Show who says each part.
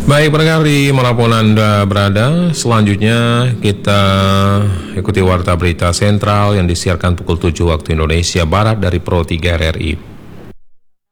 Speaker 1: Baik pendengar dimanapun Anda berada, selanjutnya kita ikuti Warta Berita Sentral yang disiarkan pukul 7 waktu Indonesia Barat dari Pro 3 RRI.